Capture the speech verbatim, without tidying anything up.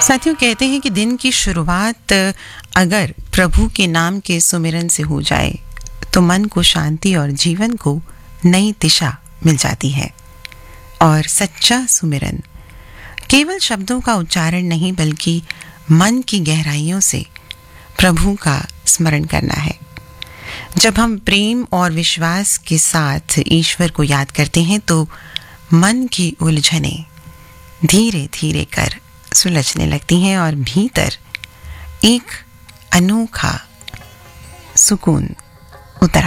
साथियों, कहते हैं कि दिन की शुरुआत अगर प्रभु के नाम के सुमिरन से हो जाए तो मन को शांति और जीवन को नई दिशा मिल जाती है। और सच्चा सुमिरन केवल शब्दों का उच्चारण नहीं, बल्कि मन की गहराइयों से प्रभु का स्मरण करना है। जब हम प्रेम और विश्वास के साथ ईश्वर को याद करते हैं तो मन की उलझनें धीरे धीरे कर सुलझने लगती हैं और भीतर एक अनोखा सुकून